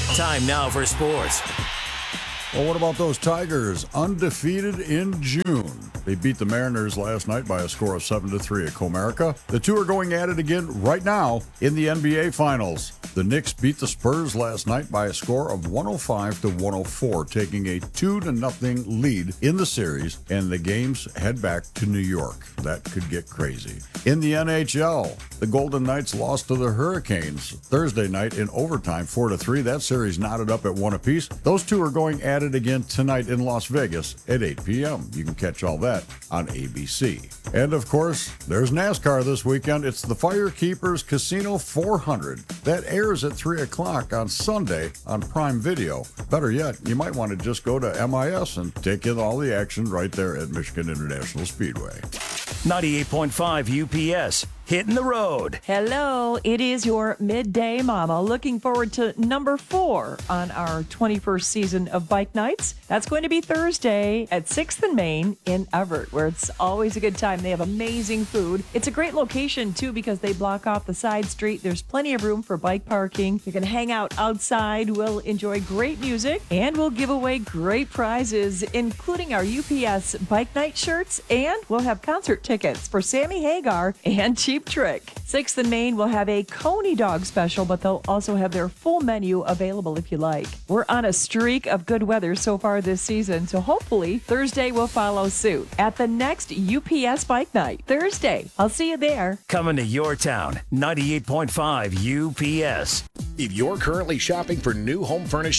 Time now for sports. Well, what about those Tigers? Undefeated in June. They beat the Mariners last night by a score of 7-3 at Comerica. The two are going at it again right now in the NBA Finals. The Knicks beat the Spurs last night by a score of 105-104, taking a 2-0 lead in the series, and the games head back to New York. That could get crazy. In the NHL, the Golden Knights lost to the Hurricanes Thursday night in overtime, 4-3. That series knotted up at 1 apiece. Those two are going at it again tonight in Las Vegas at 8 p.m. You can catch all that on ABC. And of course, there's NASCAR this weekend. It's the Firekeepers Casino 400. That airs at 3 o'clock on Sunday on Prime Video. Better yet, you might want to just go to MIS and take in all the action right there at Michigan International Speedway. 98.5 UPS. Hitting the road. Hello, it is your Midday Mama. Looking forward to number 4 on our 21st season of Bike Nights. That's going to be Thursday at 6th and Main in Everett, where it's always a good time. They have amazing food. It's a great location, too, because they block off the side street. There's plenty of room for bike parking. You can hang out outside. We'll enjoy great music, and we'll give away great prizes, including our UPS Bike Night shirts, and we'll have concert tickets for Sammy Hagar and Cheap Trick. 6th and Main will have a Coney Dog special, but they'll also have their full menu available if you like. We're on a streak of good weather so far this season, so hopefully Thursday will follow suit at the next UPS Bike Night. Thursday. I'll see you there. Coming to your town, 98.5 UPS. If you're currently shopping for new home furnishings,